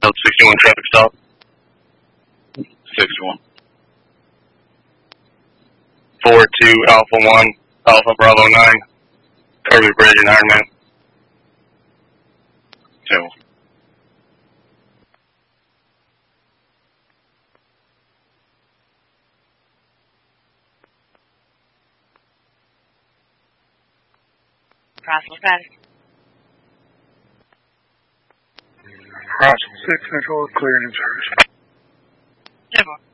Code 61 traffic stop. 61. 42 Alpha 1, Alpha Bravo 9, Kirby Bridge and Ironman. 2. Crossing status. Crossing 6 Central, cleared in service. 10-4.